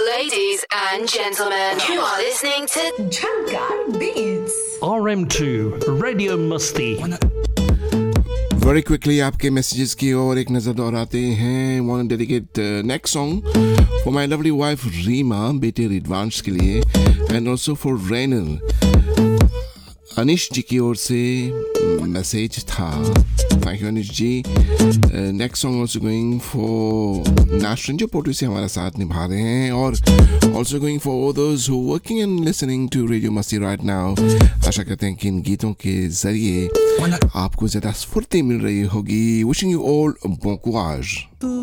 Ladies and gentlemen, you are listening to Jhankar Beats. RM2 Radio Musti. Very quickly आपके messages की ओर एक नज़र दोहराते हैं. Want to dedicate next song for my lovely wife Reema, बेटे रिडवांश के लिए, and also for Rainer. अनिश जी की ओर से मैसेज था. Thank you Anish ji. Next song also going for Nashrin जो पोर्टू से हमारा साथ निभा रहे हैं, और also going for all those who are working and listening to Radio Masti right now. आशा करते हैं कि इन गीतों के जरिए आपको ज़्यादा स्फूर्ति मिल रही होगी. Wishing you all bon courage.